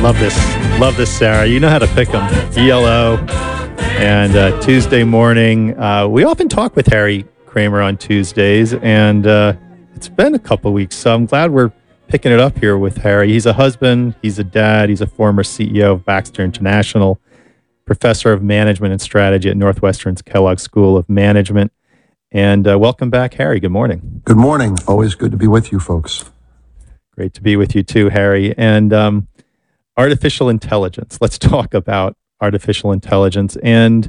Love this, Sarah. You know how to pick them. ELO and Tuesday morning. We often talk with Harry Kramer on Tuesdays, and it's been a couple weeks, so I'm glad we're picking it up here with Harry. He's a husband, he's a dad, he's a former CEO of Baxter International, professor of management and strategy at Northwestern's Kellogg School of Management. And welcome back, Harry. Good morning. Good morning. Always good to be with you folks. Great to be with you too, Harry. And artificial intelligence. Let's talk about artificial intelligence. And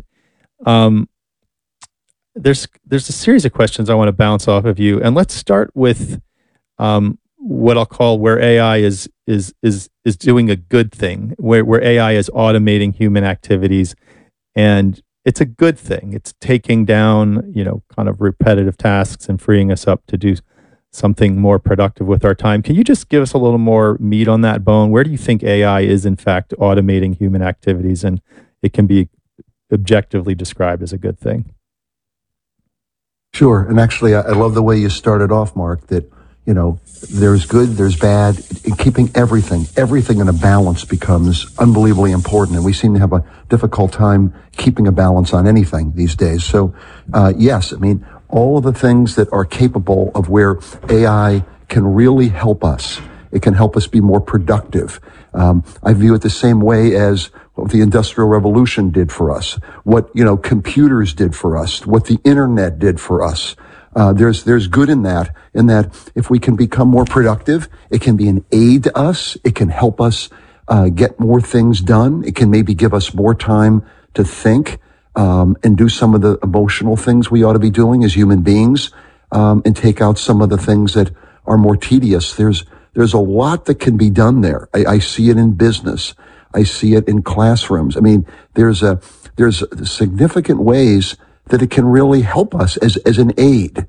there's a series of questions I want to bounce off of you. And let's start with what I'll call where AI is doing a good thing, where AI is automating human activities, and it's a good thing. It's taking down, kind of repetitive tasks and freeing us up to do something more productive with our time. Can you just give us a little more meat on that bone? Where do you think AI is, in fact, automating human activities and it can be objectively described as a good thing? Sure. And actually, I love the way you started off, Mark, that, there's good, there's bad. And keeping everything in a balance becomes unbelievably important. And we seem to have a difficult time keeping a balance on anything these days. So, yes, all of the things that are capable of where AI can really help us. It can help us be more productive. I view it the same way as what the Industrial Revolution did for us, what, computers did for us, what the internet did for us. There's good in that if we can become more productive, it can be an aid to us. It can help us get more things done. It can maybe give us more time to think and do some of the emotional things we ought to be doing as human beings, and take out some of the things that are more tedious. There's a lot that can be done there. I see it in business. I see it in classrooms. There's significant ways that it can really help us as an aid.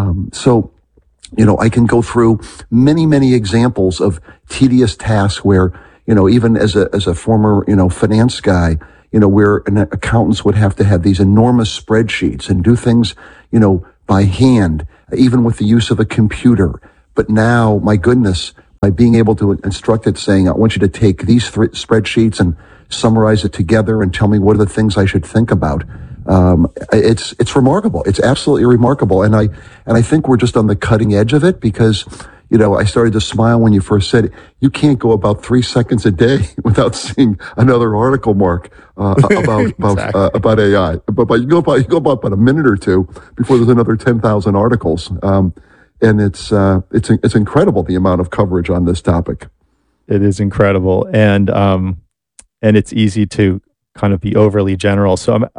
I can go through many examples of tedious tasks where, even as a former, finance guy, where accountants would have to have these enormous spreadsheets and do things, by hand, even with the use of a computer. But now, my goodness, by being able to instruct it saying, I want you to take these three spreadsheets and summarize it together and tell me what are the things I should think about. It's remarkable. It's absolutely remarkable. And I think we're just on the cutting edge of it because, I started to smile when you first said it. You can't go about 3 seconds a day without seeing another article, Mark, about AI. But you go about a minute or two before there's another 10,000 articles. And it's incredible the amount of coverage on this topic. It is incredible, and it's easy to kind of be overly general. So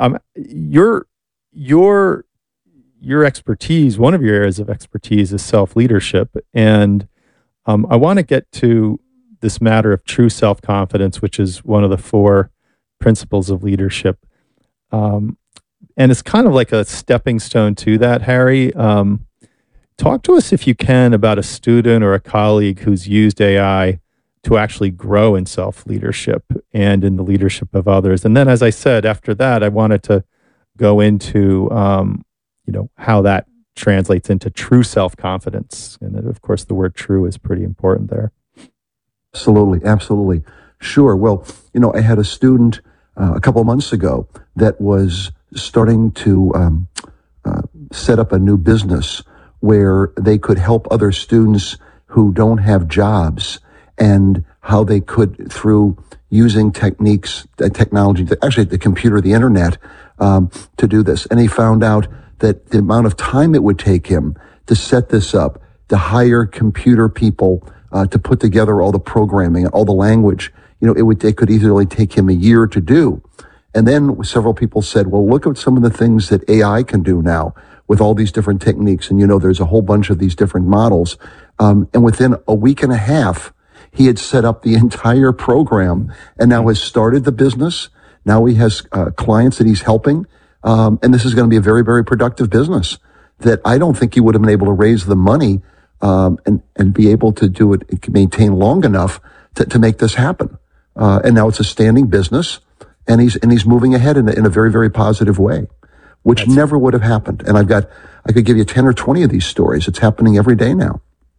your expertise, one of your areas of expertise is self-leadership. And I want to get to this matter of true self-confidence, which is one of the 4 principles of leadership. And it's kind of like a stepping stone to that, Harry. Talk to us, if you can, about a student or a colleague who's used AI to actually grow in self-leadership and in the leadership of others. And then, as I said, after that, I wanted to go into, how that translates into true self-confidence. And then, of course, the word true is pretty important there. Absolutely. Sure. Well, I had a student a couple of months ago that was starting to set up a new business where they could help other students who don't have jobs, and how they could, through using technology, actually the computer, the internet, to do this. And he found out that the amount of time it would take him to set this up, to hire computer people, to put together all the programming, all the language, it could easily take him a year to do. And then several people said, well, look at some of the things that AI can do now with all these different techniques. And there's a whole bunch of these different models. And within a week and a half, he had set up the entire program and now has started the business. Now he has clients that he's helping. And this is going to be a very, very productive business that I don't think he would have been able to raise the money and be able to do it, maintain long enough to make this happen. And now it's a standing business, and he's moving ahead in a very, very positive way, which never would have happened. And I could give you 10 or 20 of these stories. It's happening every day now.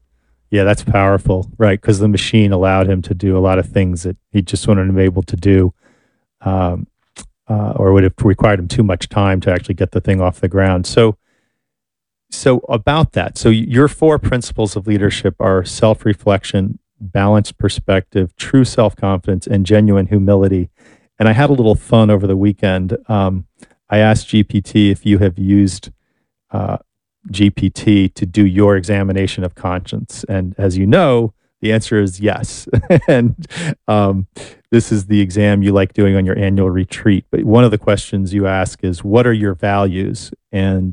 Yeah, that's powerful, right? Because the machine allowed him to do a lot of things that he just wouldn't have been able to do, um, or would have required him too much time to actually get the thing off the ground. So about that, so your four principles of leadership are self-reflection, balanced perspective, true self-confidence, and genuine humility. And I had a little fun over the weekend. I asked GPT if you have used uh, GPT to do your examination of conscience. And as you know, the answer is yes. And um, this is the exam you like doing on your annual retreat. But one of the questions you ask is, what are your values? And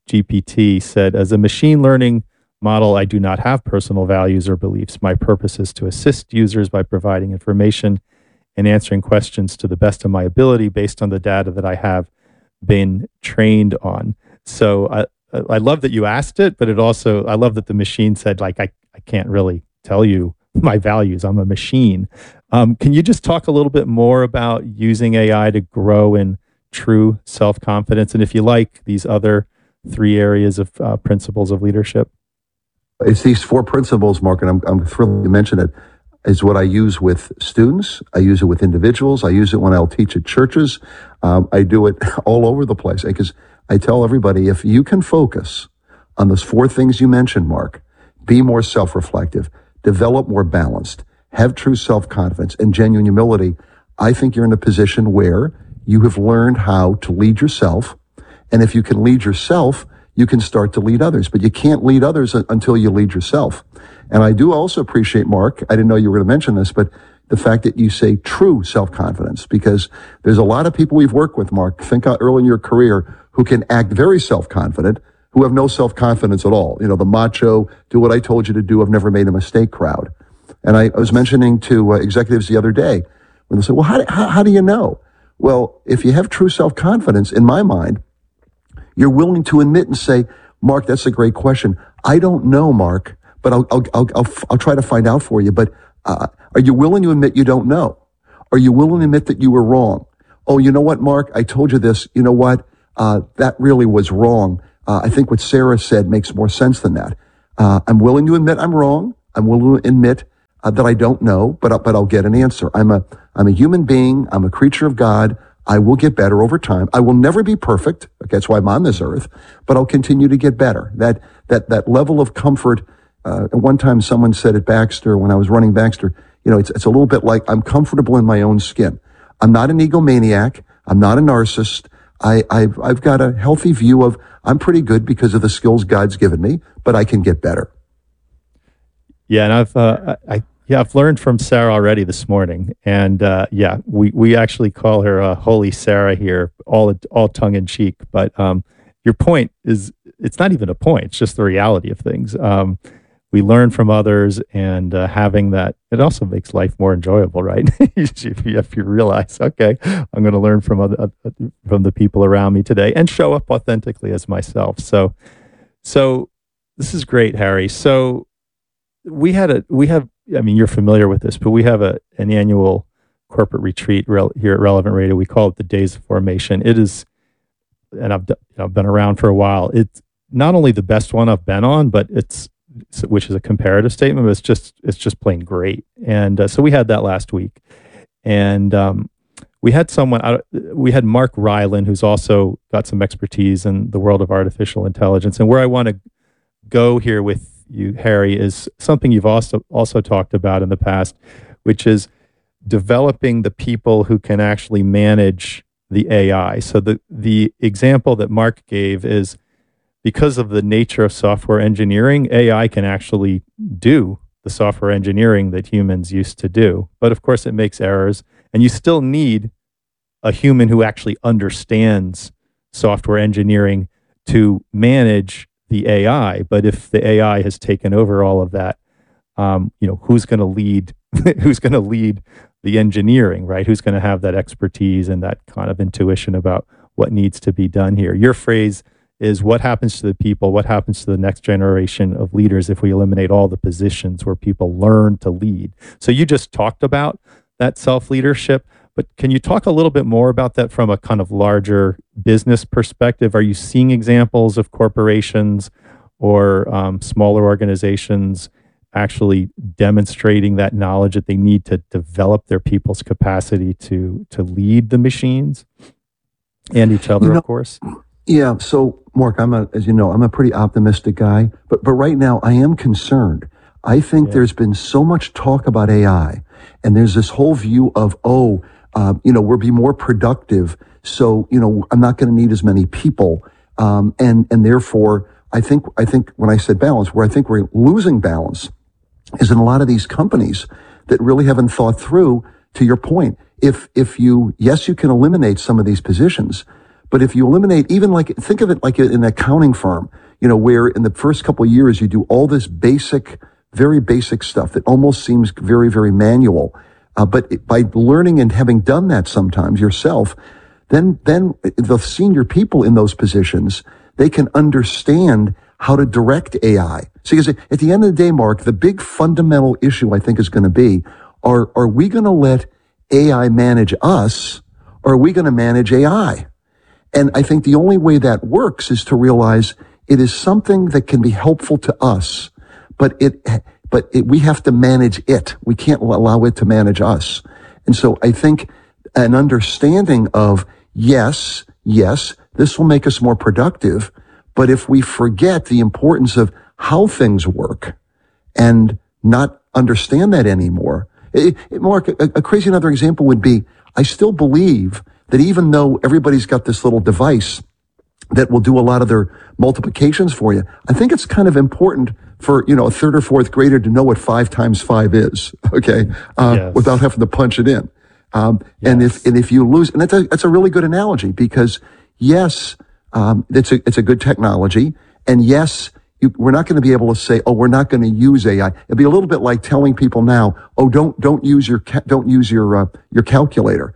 GPT said, as a machine learning model, I do not have personal values or beliefs. My purpose is to assist users by providing information and answering questions to the best of my ability based on the data that I have been trained on. So I love that you asked it, but I love that the machine said, like, I can't really tell you my values. I'm a machine. Can you just talk a little bit more about using AI to grow in true self-confidence? And if you like, these other three areas of principles of leadership? It's these four principles, Mark, and I'm thrilled you mentioned it, is what I use with students. I use it with individuals. I use it when I'll teach at churches. I do it all over the place because I tell everybody, if you can focus on those four things you mentioned, Mark, be more self-reflective, develop more balanced, have true self-confidence and genuine humility, I think you're in a position where you have learned how to lead yourself. And if you can lead yourself, you can start to lead others, but you can't lead others until you lead yourself. And I do also appreciate, Mark, I didn't know you were going to mention this, but the fact that you say true self-confidence, because there's a lot of people we've worked with, Mark, think out early in your career, who can act very self-confident, who have no self-confidence at all. You know, the macho, do what I told you to do, I've never made a mistake crowd. And I was mentioning to executives the other day, when they said, well, how do you know? Well, if you have true self-confidence, in my mind, you're willing to admit and say, Mark, that's a great question. I don't know, Mark, but I'll try to find out for you. But are you willing to admit you don't know? Are you willing to admit that you were wrong? Oh, you know what, Mark? I told you this. You know what? That really was wrong. I think what Sarah said makes more sense than that. I'm willing to admit I'm wrong. I'm willing to admit that I don't know, but I'll get an answer. I'm a human being. I'm a creature of God. I will get better over time. I will never be perfect. That's why I'm on this earth, but I'll continue to get better. That level of comfort. One time someone said at Baxter, when I was running Baxter, you know, it's a little bit like I'm comfortable in my own skin. I'm not an egomaniac. I'm not a narcissist. I've got a healthy view of I'm pretty good because of the skills God's given me, but I can get better. Yeah, and I've learned from Sarah already this morning, and we actually call her Holy Sarah here, all tongue in cheek. But your point is, it's not even a point; it's just the reality of things. We learn from others, and having that, it also makes life more enjoyable, right? If you realize, okay, I'm going to learn from the people around me today, and show up authentically as myself. So this is great, Harry. So we have. I mean, you're familiar with this, but we have an annual corporate retreat here at Relevant Radio. We call it the Days of Formation. It is, and I've been around for a while. It's not only the best one I've been on, but which is a comparative statement, but it's just plain great. And so we had that last week, and we had Mark Ryland, who's also got some expertise in the world of artificial intelligence. And where I want to go here with you, Harry, is something you've also talked about in the past, which is developing the people who can actually manage the AI. So the example that Mark gave is, because of the nature of software engineering, AI can actually do the software engineering that humans used to do. But of course, it makes errors, and you still need a human who actually understands software engineering to manage the AI. But if the AI has taken over all of that, who's going to lead? Who's going to lead the engineering, right? Who's going to have that expertise and that kind of intuition about what needs to be done here? Your phrase is, what happens to the people? What happens to the next generation of leaders if we eliminate all the positions where people learn to lead? So you just talked about that self-leadership, but can you talk a little bit more about that from a kind of larger business perspective? Are you seeing examples of corporations or smaller organizations actually demonstrating that knowledge that they need to develop their people's capacity to lead the machines and each other, of course? Yeah. So, Mark, as you know, I'm a pretty optimistic guy, but right now I am concerned. I think there's been so much talk about AI, and there's this whole view of, we'll be more productive. So, I'm not going to need as many people. And therefore, I think when I said balance, where I think we're losing balance is in a lot of these companies that really haven't thought through, to your point. If you can eliminate some of these positions, but if you eliminate think of it like an accounting firm, where in the first couple of years you do all this very basic stuff that almost seems very, very manual. But by learning and having done that sometimes yourself, then the senior people in those positions, they can understand how to direct AI. So at the end of the day, Mark, the big fundamental issue I think is going to be, are we going to let AI manage us, or are we going to manage AI? And I think the only way that works is to realize it is something that can be helpful to us, but we have to manage it. We can't allow it to manage us. And so I think an understanding of, yes, this will make us more productive, but if we forget the importance of how things work and not understand that anymore, Mark, a crazy another example would be, I still believe that even though everybody's got this little device that will do a lot of their multiplications for you, I think it's kind of important for, a third or fourth grader to know what 5 times 5 is, okay? Without having to punch it in. And if you lose, and that's a really good analogy, because yes, it's a good technology, and yes, we're not going to be able to say, we're not going to use AI. It'd be a little bit like telling people now, don't use your calculator.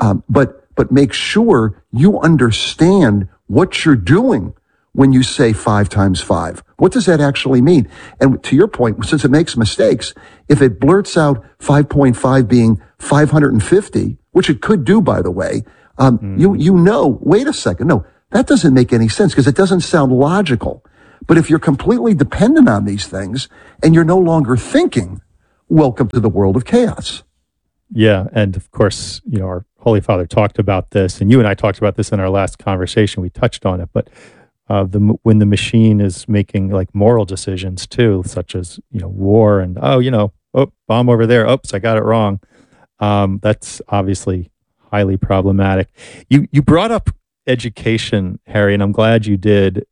But make sure you understand what you're doing when you say 5 times 5. What does that actually mean? And to your point, since it makes mistakes, if it blurts out 5.5 being 550, which it could do, by the way, wait a second, no, that doesn't make any sense because it doesn't sound logical. But if you're completely dependent on these things and you're no longer thinking, welcome to the world of chaos. Yeah. And of course, our Holy Father talked about this, and you and I talked about this in our last conversation. We touched on it, but when the machine is making like moral decisions too, such as, war and, bomb over there. Oops, I got it wrong. That's obviously highly problematic. You brought up education, Harry, and I'm glad you did.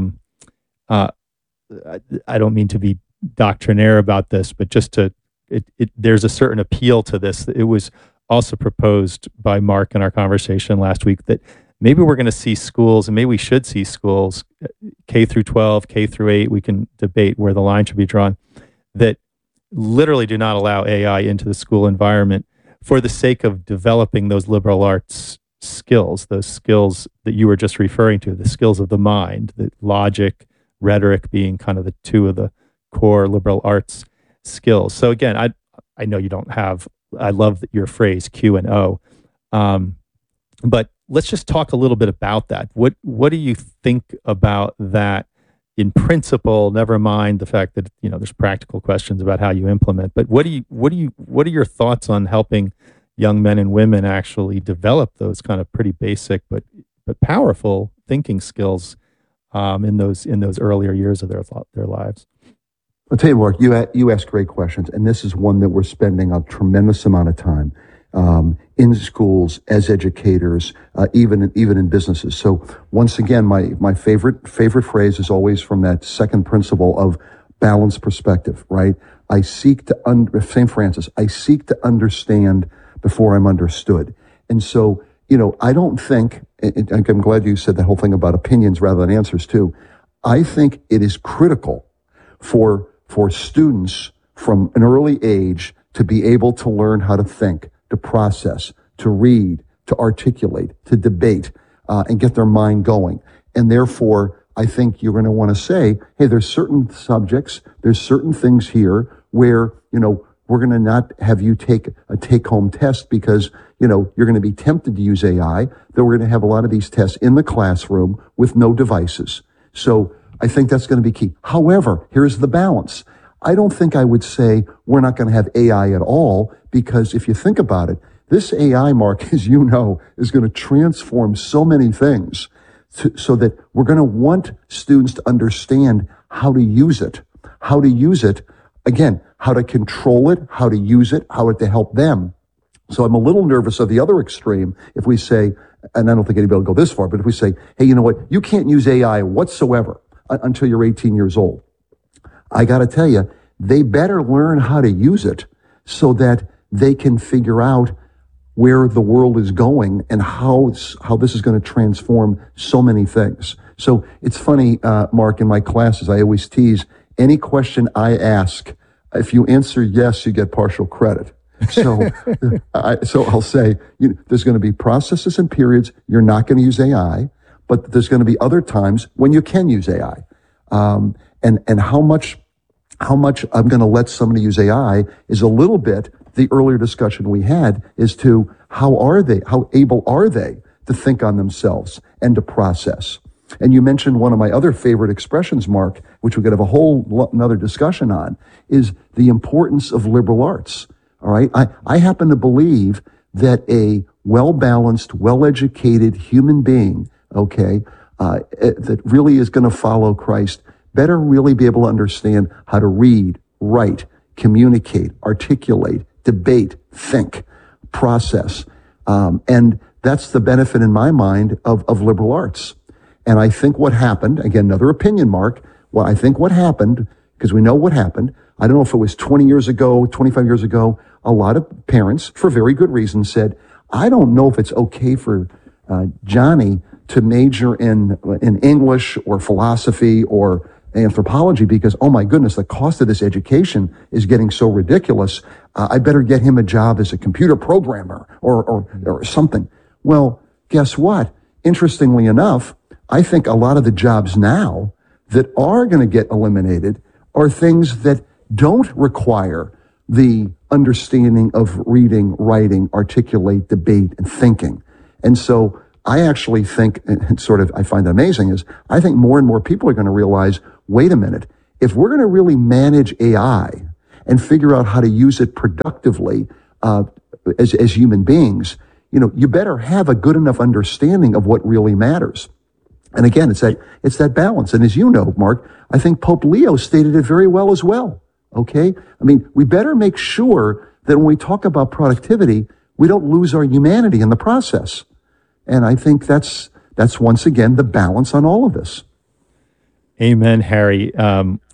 I don't mean to be doctrinaire about this, but just there's a certain appeal to this. It was also proposed by Mark in our conversation last week that maybe we're going to see schools, and maybe we should see schools, K through 12, K through 8, we can debate where the line should be drawn, that literally do not allow AI into the school environment for the sake of developing those liberal arts skills, those skills that you were just referring to, the skills of the mind, the logic, rhetoric being kind of the two of the core liberal arts skills. So again, I know you don't have, I love your phrase Q and O, but let's just talk a little bit about that. What do you think about that in principle? Never mind the fact that there's practical questions about how you implement. But what are your thoughts on helping young men and women actually develop those kind of pretty basic but powerful thinking skills in those earlier years of their lives? I'll tell you, Mark, you ask great questions, and this is one that we're spending a tremendous amount of time in schools, as educators, even in businesses. So once again, my favorite phrase is always from that second principle of balanced perspective, right? St. Francis, I seek to understand before I'm understood. And so, I don't think, and I'm glad you said that whole thing about opinions rather than answers too. I think it is critical for students from an early age to be able to learn how to think, to process, to read, to articulate, to debate, and get their mind going. And therefore, I think you're going to want to say, hey, there's certain subjects, there's certain things here where, we're going to not have you take a take-home test because, you're going to be tempted to use AI. That we're going to have a lot of these tests in the classroom with no devices. So I think that's going to be key. However, here's the balance. I don't think I would say we're not going to have AI at all, because if you think about it, this AI, Mark, as you know, is going to transform so many things so that we're going to want students to understand how to use it, again, how to control it, how to use it, how to help them. So I'm a little nervous of the other extreme if we say, and I don't think anybody will go this far, but if we say, hey, you know what, you can't use AI whatsoever until you're 18 years old. I got to tell you, they better learn how to use it so that they can figure out where the world is going and how this is going to transform so many things. So it's funny, Mark, in my classes, I always tease, any question I ask, if you answer yes, you get partial credit. So, so I'll say, there's going to be processes and periods you're not going to use AI, but there's going to be other times when you can use AI. And how much I'm going to let somebody use AI is a little bit the earlier discussion we had as to how able are they to think on themselves and to process. And you mentioned one of my other favorite expressions, Mark, which we could have a whole another discussion on, is the importance of liberal arts. All right. I happen to believe that a well-balanced, well-educated human being, that really is going to follow Christ, better really be able to understand how to read, write, communicate, articulate, debate, think, process. And that's the benefit in my mind of liberal arts. And I think what happened, again, another opinion, Mark, well, I think what happened, because we know what happened, I don't know if it was 20 years ago, 25 years ago, a lot of parents, for very good reasons, said, I don't know if it's okay for Johnny to major in English or philosophy or anthropology because, oh my goodness, the cost of this education is getting so ridiculous. I better get him a job as a computer programmer or something. Well, guess what? Interestingly enough, I think a lot of the jobs now that are going to get eliminated are things that don't require the understanding of reading, writing, articulate, debate, and thinking. And so I actually think, and I find that amazing, is I think more and more people are going to realize, wait a minute, if we're going to really manage AI and figure out how to use it productively as human beings, you better have a good enough understanding of what really matters. And again, it's that balance. And as you know, Mark, I think Pope Leo stated it very well as well. Okay? I mean, we better make sure that when we talk about productivity, we don't lose our humanity in the process. And I think that's once again the balance on all of this. Amen, Harry.